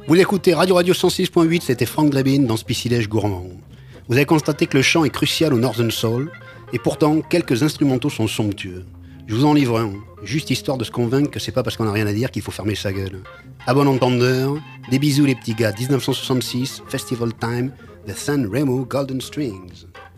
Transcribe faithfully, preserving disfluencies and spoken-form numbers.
Vous écoutez Radio Radio cent six point huit, c'était Frank Drebin dans ce Piscilège gourmand. Vous avez constaté que le chant est crucial au Northern Soul, et pourtant, quelques instrumentaux sont somptueux. Je vous en livre un, juste histoire de se convaincre que c'est pas parce qu'on n'a rien à dire qu'il faut fermer sa gueule. À bon entendeur, des bisous les petits gars, dix-neuf cent soixante-six, Festival Time, The San Remo Golden Strings.